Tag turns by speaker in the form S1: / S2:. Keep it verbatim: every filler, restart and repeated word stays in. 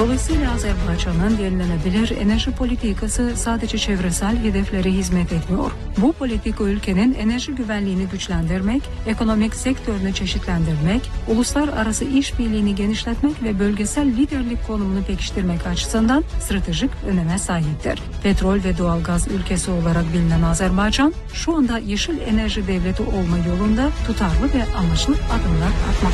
S1: Dolayısıyla Azerbaycan'ın yenilenebilir enerji politikası sadece çevresel hedeflere hizmet etmiyor. Bu politika ülkenin enerji güvenliğini güçlendirmek, ekonomik sektörünü çeşitlendirmek, uluslararası işbirliğini genişletmek ve bölgesel liderlik konumunu pekiştirmek açısından stratejik öneme sahiptir. Petrol ve doğalgaz ülkesi olarak bilinen Azerbaycan, şu anda yeşil enerji devleti olma yolunda tutarlı ve amaçlı adımlar atmaktadır.